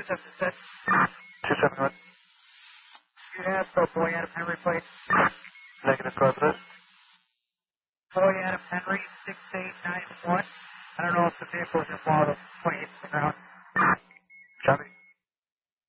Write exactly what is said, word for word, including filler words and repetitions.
seven six. two seven one. You have the Boy Adam Henry plate. Negative, go ahead. Boy Adam Henry six eight nine one. I don't know if the vehicle is involved with twenty-eight to the ground. Copy.